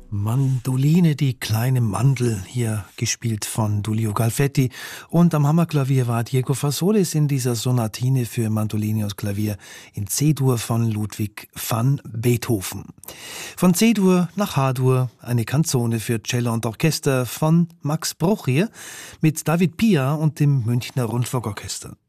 Mandoline, die kleine Mandel, hier gespielt von Tullio Galfetti. Und am Hammerklavier war Diego Fasolis in dieser Sonatine für Mandoline und Klavier in C-Dur von Ludwig van Beethoven. Von C-Dur nach H-Dur, eine Canzone für Cello und Orchester von Max Bruch hier mit David Pia und dem Münchner Rundfunkorchester.